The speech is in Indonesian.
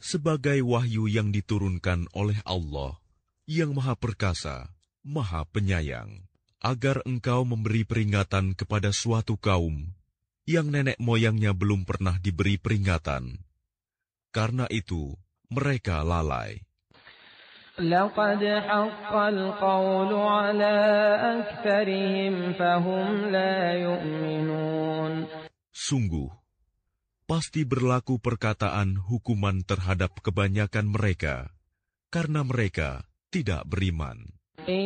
sebagai wahyu yang diturunkan oleh Allah yang Maha Perkasa, Maha Penyayang, agar engkau memberi peringatan kepada suatu kaum yang nenek moyangnya belum pernah diberi peringatan. Karena itu, mereka lalai. لقد حق القول على أكثرهم فهم لا يؤمنون. Sungguh, pasti berlaku perkataan hukuman terhadap kebanyakan mereka, karena mereka tidak beriman.